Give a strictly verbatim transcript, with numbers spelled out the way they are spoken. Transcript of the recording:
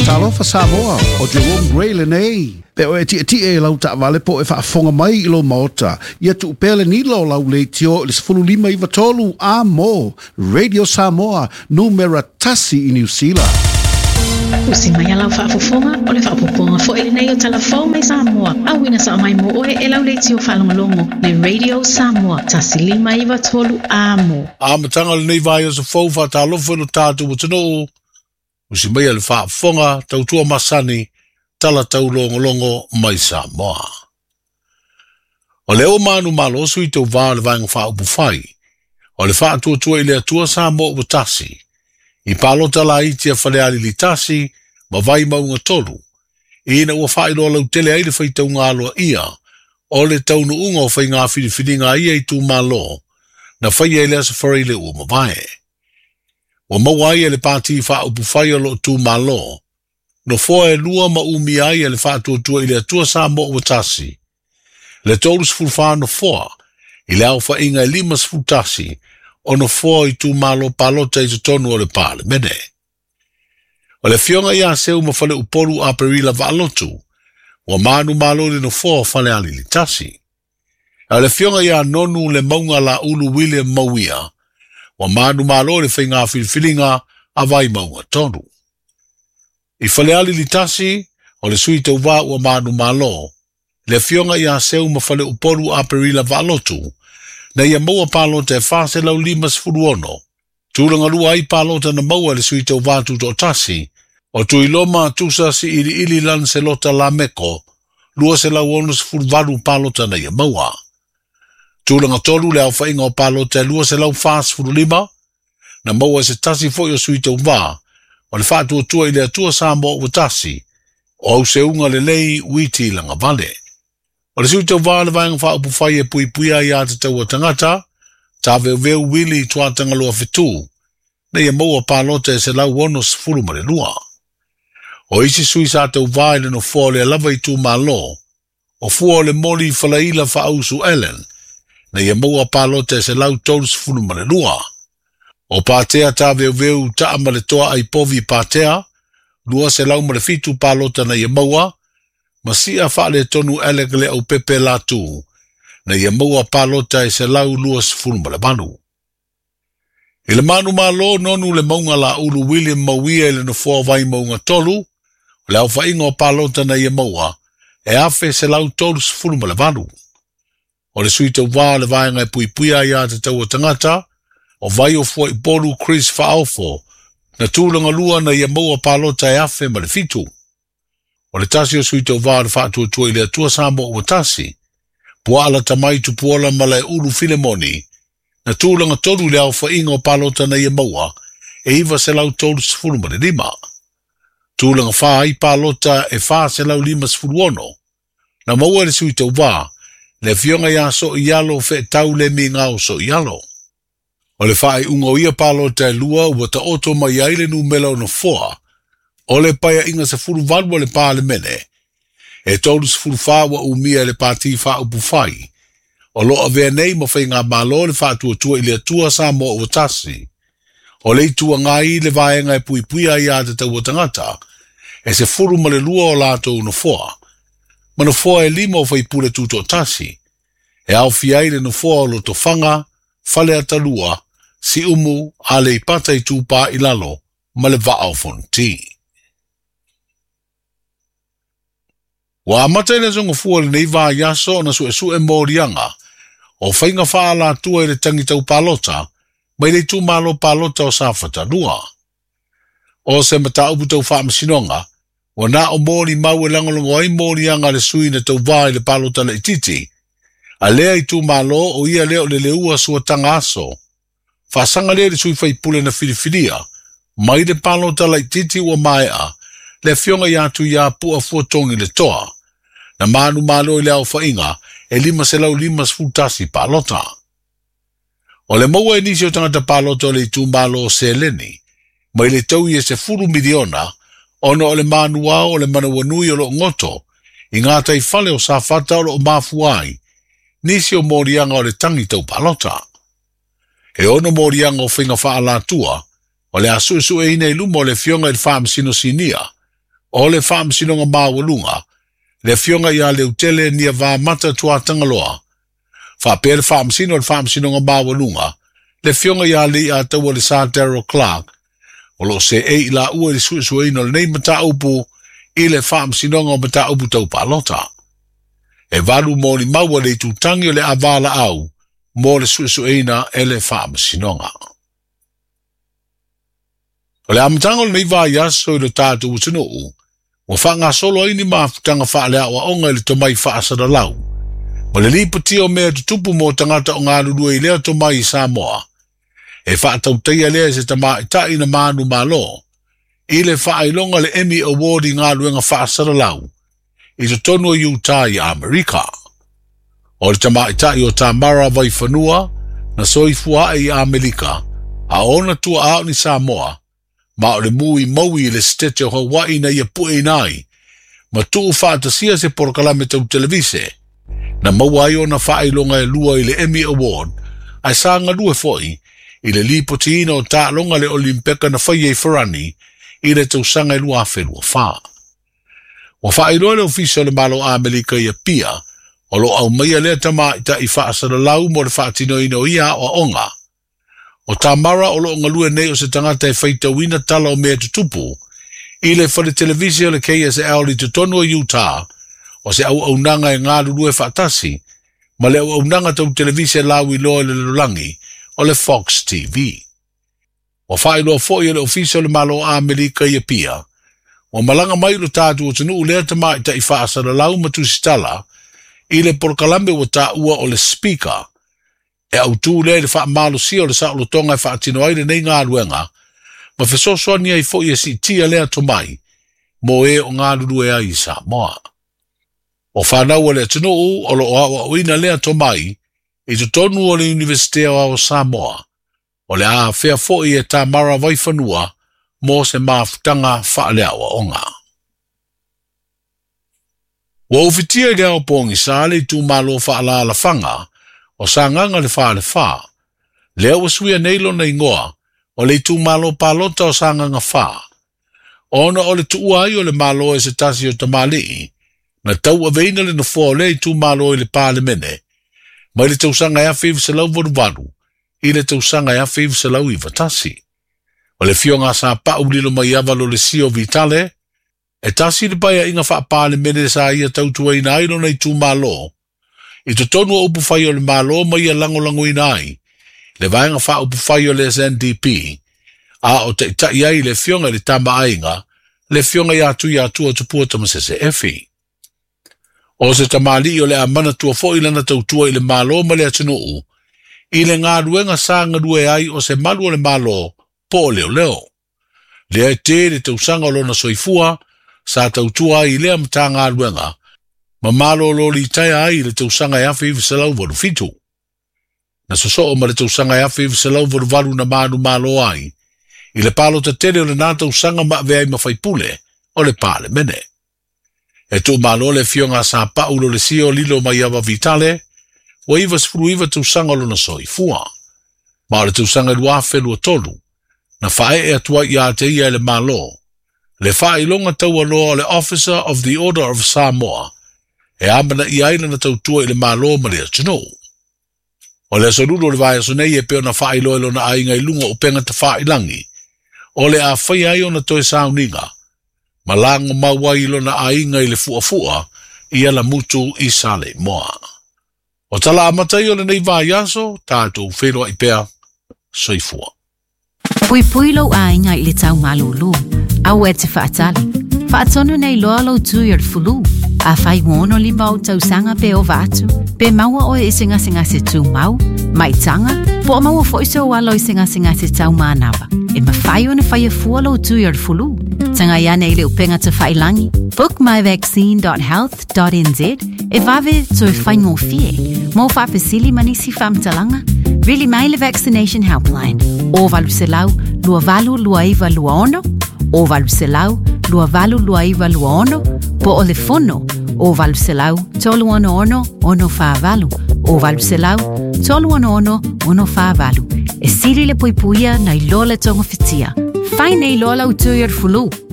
Talofa Samoa o Jerome Gray le nei. Pe o e ti ti e lau ta vale po e fa fonga mai ilo maota. Ia tu pele ni lo lau le tio le sfulu lima iwa tolu a mo. Radio Samoa numera tasi i New Zealand. Usi mai lau fa fofonga o le fa poponga fo ele nei o talafo mai Samoa. A wina sa mai mo o e lau le tio falongalongo le Radio Samoa tasi lima iwa tolu a mo. A matanga le nei vai o sa faufa ta alofa no tātu o tano. Usi mai le fa fonga tautua masani tala tau longo longo mai Samoa. O leo manu malo sui tau vā le vaenga wha upu whai. O le wha atua tua i le atua Samoa upu tasi. I palota la itia whaleari li tasi, ma vai maunga tolu. I ina ua whai loa lau tele aile whai tau ngā loa ia. O le tau nu unga o whai ngā whiri ngā ia i tū malo. Na whai e le asa wharai le ua ma vai. Wa mawai e le pāti wha upu whai o lo tū malo. No fo e lua ma umi ai e le wha atua tua i le atua Samoa upu tasi. Le tolu sfulwha no foa, i le au wha inga e lima sfultasi, o no fo i tū malo palota i te tonu o le pāle mene. O le fionga ia seu ma whale uporu a perila va alotu, wa manu malo le no fo whale ali li tasi. O le fionga ia nonu le maunga la ulu William Mauia, wa manu malo le whainga whilwhilinga a vai maunga tonu. I whale ali li tasi, o le sui tau wā ua manu malo, le fionga ia seu ma whale uporu a perila va alotu, na ia maua palota e whase lau lima sifuru ono. Tūranga lua ai palota na maua le sui tau vātu to tasi, o tui loma tusa si ili ili lan se lota la meko, lua se lau ono sifuru varu palota na ia maua. Tūranga tolu le au whainga o palota e lua se lau whas furu lima, na maua se tasi foi o sui tau vā, o le whātua tua i le atua Samoa ua tasi, o au se unga le lei witi langa vale. O le sui tau vā le vaenga wha upu whai e pui pui ai a te tau a tangata, tā veu veu wili tua tangaloa whetū, na ia maua pālota e se lau ono sifuru ma le lua. O isi sui sa tau vā le no fua le lava i tū malo, o fua le moli whalaila wha ausu Ellen, na ia maua pālota e se lau tolu sifuru ma le lua. O pātea tā veu veu taa ma le toa ai povi pātea, lua se lau ma le fitu pālota na ia maua, ma si a wha le tonu elek le au pepe la tū, na ia maua palota e se lau lua sifuru ma le manu. I le manu malo nonu le maunga la ulu William Mauia e le no fua vai maunga tolu, le au wha ingo palota na ia maua, e afe se lau tolu sifuru ma le manu. O le sui tau vā le vaenga e pui pui ai a te tau o tangata, o vai o fua i polu Chris Fa'aofo, na tūlanga lua na ia maua palota e afe ma le fitu. O le tasi o sui tau vā le whātua tua i le atua Samoa ua tasi, pua ala tamai tu puola ma le ulu Filemoni, na tūlanga tolu le au whainga o palota na ia maua, e iwa se lau tolu sifuru ma le lima. Tūlanga wha ai palota e wha se lau lima sifuru ono, na maua le sui tau vā, le fionga ia so i alo fe tau le mi ngau so i alo. O le wha ai ungo ia palota e lua ua ta oto mai aile nu mela no foa, o le paia inga se furu valua le pāle mene, e tolu se furu whawa umia le pāti wha upu whai, o loa vea nei ma whai ngā malo le wha tua tua i le atua Samoa ua tasi, o le tua ngai le vaenga e pui pui ai a te tau o tangata, e se furu ma le lua o lato una foa, ma no foa e lima o whai pule tuto tasi, e au fiai le no foa o lo to whanga, whale atalua, si umu a le ipata i tūpā i lalo, ma le va au fonti. Wa amata ile zongo fua le nei vā yaso na su e su e morianga, o whainga wha la tua i le tangi tau palota, mai le tū malo palota o sāwhata lua. O se mata upu tau wha masinonga, wa na o mori mau e langolongo ai morianga le sui na tau vā i le palota le ititi, a lea i tū malo o ia leo le leua sua tanga aso. Whasanga lea le sui whai pule na whiriwhiria, mai le palota le ititi ua maea, le fionga ia tu ia pua fuatongi le toa, na manu malo i le au whainga, e lima se lau lima sfutasi palota. O le maua e nisi o tangata palota o le tu malo o se leni, mai le tau i e se furu miliona, ono o le manu au o le manawanui o lo ngoto, i ngata i fale o sa fata o lo mafuai, nisi o morianga o le tangi tau palota. E ono morianga o whinga wha ala tua, o le asu su e ina i lumo le fionga i wha msino sinia, O le whaamsinonga mawalunga, le fionga ia le utele nia vā mata tua tangaloa. Whapere whaamsino le whaamsinonga mawalunga, le fionga ia le ia taua le Sir Darrell Clark, o lo se e ila ua le suesueino le nei mata upu, i le whaamsinonga o mata upu tau palota. E valu mo ni maua le tutangi o le avala au, mo le suesueina e le whaamsinonga. O le amatango le nei vai aso i le tātu utinu u, o whanga solo ini mafutanga whaalea wa onga le tomai whaasara lau. O le lipatia o mea tutupu mo tangata o ngā lulua i lea tomai i Samoa. E whaatau teia lea se tama i tai na manu malo. I le whaailonga le Emmy Award i ngā luenga whaasara lau. I te tonu o Utah i Amerika. O le tama i tai o Tamara vai whanua na soifua i Amerika. A ona tua au ni Samoa. Ma o le mui maui le stete o Hawaii na ia pue nai. Ma tuu whaatasia se porokalame tau televise. Na mawai o na whailonga e lua i le Emmy Award. Ai sanga lue foi. I le lipotina o ta longa le Olimpeka na whai e wharani. I le tau sanga e lua whenua wha. Wa whailonga le ofisio le malo Amerika i a pia. O lo au maia lea tama i ta i whaasara lau mo le whaatino ino ia o onga. O Tamara o lo ngalue nei o se tangata e whaita wina tala o mea tutupu, i le whare televisio le K S L i te tonu o Utah, o se au au nanga e ngā lulue whaatasi, ma le au au nanga tau televisio lau i loa le lulangi, o le Fox T V. O whaeloa fōi le ofisio le malo Amerika i a pia, o malanga mai lo tātu o tunu lea tama i ta i whaasara lau matusitala, i le porkalambe o tā ua o le speaker, e au tū le le wha malo si o le sa o tonga e wha atino aile nei ngā ruenga, ma whesoswania i fo i si tia lea tomai, mo e o ngā rurue a i Samoa. O whanau o le tino u o lo o o ina lea tomai, i te tonu o le Universitea o Samoa, o le a whea fo i e Tamara vai whanua, mo se mafutanga wha lea o onga. Wa ufitia lea o pongi sa le tū malo wha ala la whanga, o sa nganga le wha le wha. Lea wa suia neilo na ingoa, o le tu malo palota o sa nganga wha. Ona o le tu uai o le malo e se tasi o tamali, na tau a veina le na fua o le tu malo i le pāle mene, ma i le tau sanga ea whiw se lau varu varu, i le tau sanga ea whiw se lau i vatasi. O le fio ngā sa pa ulilo mai avalo le sio vitale, e tasi le pai a inga wha pāle mene sa ia tau tuai na ailo nei tu malo, i te tonu o upu whai o le malo mai a lango lango i nai, le vaenga wha upu whai o le S N D P, a o te itai ai le fionga le tama ainga, le fionga i atu i atu o te puatama se se efi. O se tamali o le amana tua fo i lana tautua i le malo ma le atinu u, i le ngā ruenga sa ngā rue ai o se malu o le malo, po o leo leo. Le ai te le tausanga o lona soifua, sa tautua i le amta ngā ruenga, ma malo loli taia ai le tausanga e awhi i visalau varu fitu. Na soso o ma le tausanga e awhi i visalau varu varu na manu malo ai, i le palo ta tere o le nā tausanga ma vea i mawhaipule o le pale mene. E tu malo le fionga sa paulo le sio lilo mai awa vitale, wa iwa sfuru iwa tausanga lo na soi fua. Ma le tausanga lua whelua tolu, na fae e atua i a te ia le malo, le fae ilonga taua loa le Officer of the Order of Samoa, e amana i aina na tautua i le malo ma le atino. O le asarulo le vai asonei e peo na whae loelo na ainga i lunga o penga ta whae langi, o le a whai ai o na toe sauninga, ma lango mawai lo na ainga i le fua fua, i ala mutu i sale moa. O tala amatai o le nei vai aso, tātou whenua i pea, soifua. Pui pui lo ainga i le tau malulu, au e te whaatali. Whaatonu nei loa lo tu i ar fulu, a whai wono li mau tau sanga pe o vatu, pe maua o e singa singa se tu mau, mai tanga, po o maua foiso o alo i singa singa se tau manawa. E ma whai o na whai a fua lo tu i ar fulu, tanga ia nei le upenga te whai langi, book my vaccine dot health dot n z, e vave to e whai ngō fie, mō whapesili manisi whamtalanga, really mai le vaccination helpline, o valu se lau, lua valu lua iwa lua ono, o valu se lau, lua valu lua iwa lua ono, po o le fono, o valu se lau, tolu ono ono, ono wha valu, o valu se lau, tolu ono ono, ono wha valu. E siri le poipuia na i lola tonga fitia. Whai nei lola utui ar fulu.